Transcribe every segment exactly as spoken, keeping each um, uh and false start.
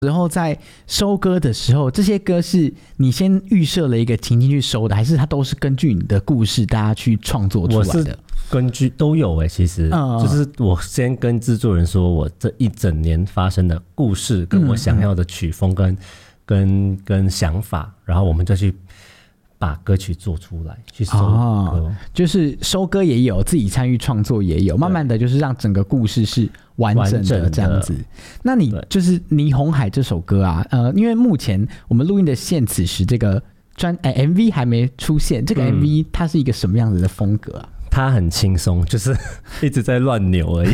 之后在收歌的时候，这些歌是你先预设了一个情境去收的，还是它都是根据你的故事大家去创作出来的？ 我是根据都有哎、欸，其实、嗯、就是我先跟制作人说我这一整年发生的故事，跟我想要的曲风跟、嗯、跟跟想法，然后我们就去把歌曲做出来，去收歌、哦， 就是收歌也有，自己参与创作也有，慢慢的就是让整个故事是完整的这样子。那你就是《霓虹海》这首歌啊，呃，因为目前我们录音的现此时这个专、欸、M V 还没出现，这个 M V 它是一个什么样子的风格啊？ 它很轻松，就是一直在乱扭而已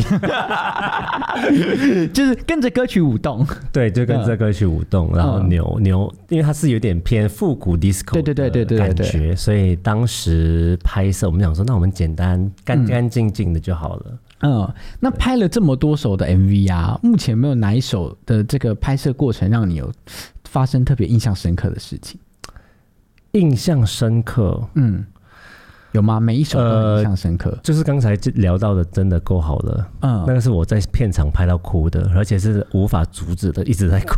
就是跟着歌曲舞动。 对，就跟着歌曲舞动，嗯、然后扭扭，因为它是有点偏复古 disco 的感觉，所以当时拍摄我们想说，那我们简单干干净净的就好了。 嗯，那拍了这么多首的 M V 啊，目前有没有哪一首的这个拍摄过程让你有发生特别印象深刻的事情？ 印象深刻，嗯。 有吗？每一首都印象深刻、呃、 就是刚才聊到的真的够好了，嗯，那个是我在片场拍到哭的，而且是无法阻止的，一直在哭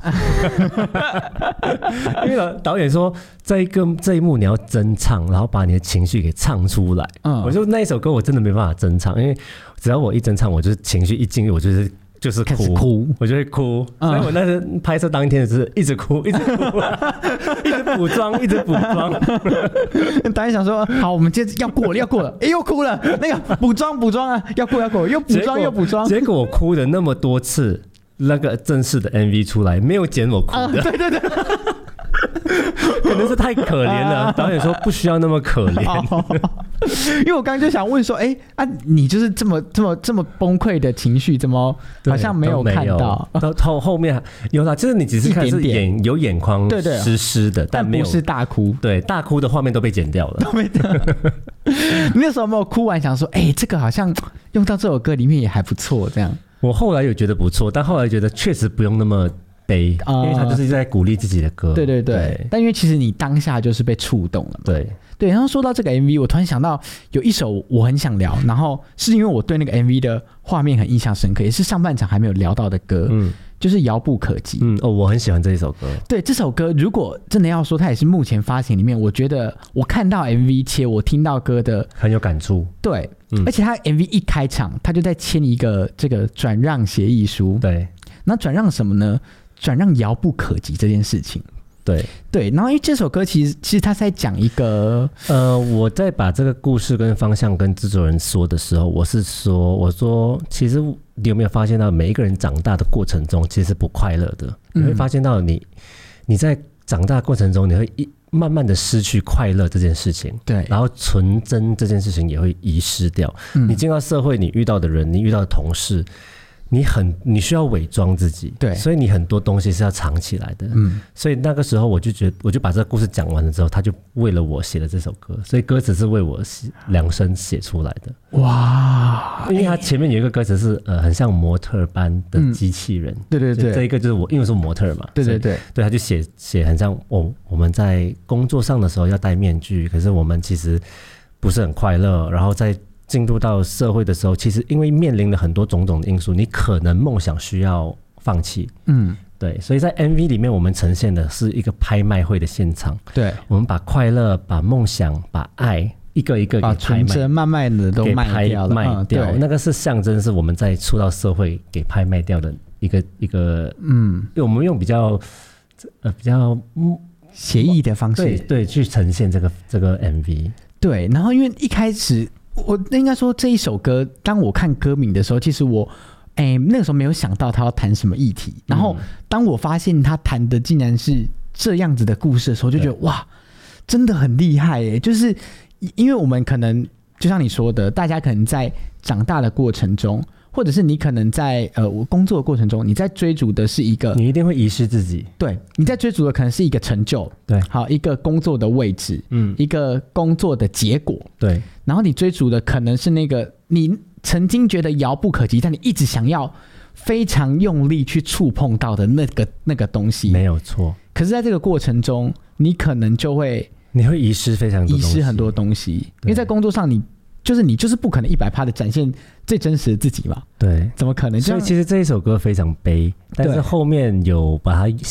因为导演说这一个这一幕你要真唱，然后把你的情绪给唱出来，嗯，我就那一首歌我真的没办法真唱，因为只要我一真唱，我就是情绪一进入，我就是就是哭，哭我就会哭、嗯，所以我那时拍摄当天就是一直哭，一直哭、啊，一直补妆，一直补妆。 导演想说，好，我们接着要过了，要过了，哎，又哭了，那个补妆补妆啊，要过要过，又补妆又补妆。 结果我哭了那么多次，那个正式的 M V 出来，没有剪我哭的，啊、 对对对。 可能是太可怜了，导演说不需要那么可怜。 因为我刚刚就想问说，哎、欸、啊，你就是这么这么这么崩溃的情绪，怎么好像没有看到？ 到后后面有啦，就是你只是看是眼点点有眼眶湿湿的，但没有不是大哭。 对，大哭的画面都被剪掉了。 都被掉了。你那时候有没有哭完想说，哎、欸，这个好像用到这首歌里面也还不错，这样？ 我后来有觉得不错，但后来觉得确实不用那么。因为他就是在鼓励自己的歌、呃、 对对 对, 对但因为其实你当下就是被触动了嘛， 对对。然后说到这个 M V， 我突然想到有一首我很想聊，然后是因为我对那个 M V 的画面很印象深刻，也是上半场还没有聊到的歌，嗯，就是遥不可及。 嗯哦，我很喜欢这一首歌。 对，这首歌如果真的要说，它也是目前发行里面，我觉得我看到 M V 且我听到歌的很有感触。 对、嗯，而且它 M V 一开场，它就在签一个这个转让协议书。 对， 那转让什么呢？转让遥不可及这件事情。 对对，然后因为这首歌其实其实他在讲一个呃，我在把这个故事跟方向跟制作人说的时候，我是说我说其实你有没有发现到每一个人长大的过程中其实是不快乐的、嗯、你会发现到你你在长大的过程中你会一慢慢的失去快乐这件事情， 对， 然后纯真这件事情也会遗失掉、嗯、你进到社会，你遇到的人，你遇到的同事，你很你需要伪装自己， 对， 所以你很多东西是要藏起来的，嗯，所以那个时候我就觉得，我就把这个故事讲完了之后，他就为了我写了这首歌，所以歌词是为我量身写出来的。 哇， 因为他前面有一个歌词是呃很像模特般的机器人，嗯、 对对对， 这一个就是我，因为我是模特嘛， 对对对， 对，他就写写很像我我们在工作上的时候要戴面具，可是我们其实不是很快乐，然后在进入到社会的时候，其实因为面临了很多种种的因素，你可能梦想需要放弃，嗯，对，所以在 M V 里面我们呈现的是一个拍卖会的现场， 对， 我们把快乐、把梦想、把爱一个一个给拍卖， 把纯真慢慢的都卖掉了， 卖掉、嗯，那个是象征，是我们在出到社会给拍卖掉的一个一个，嗯，我们用比较呃比较写意的方式， 对对，去呈现这个这个 M V， 对，然后因为一开始。我应该说这一首歌，当我看歌名的时候，其实我，哎，那个时候没有想到他要谈什么议题。然后当我发现他谈的竟然是这样子的故事的时候，就觉得哇，真的很厉害耶！就是因为我们可能就像你说的，大家可能在长大的过程中，或者是你可能在呃工作的过程中，你在追逐的是一个， 你一定会遗失自己。 对，你在追逐的可能是一个成就， 对， 好一个工作的位置，嗯，一个工作的结果， 对。 然后你追逐的可能是那个你曾经觉得遥不可及，但你一直想要非常用力去触碰到的那个那个东西， 没有错。 可是在这个过程中，你可能就会你会遗失非常多东西， 遗失很多东西，因为在工作上你就是你就是不可能一百趴的展现最真实的自己嘛。 对， 怎么可能？ 所以其实这一首歌非常悲，但是后面有把它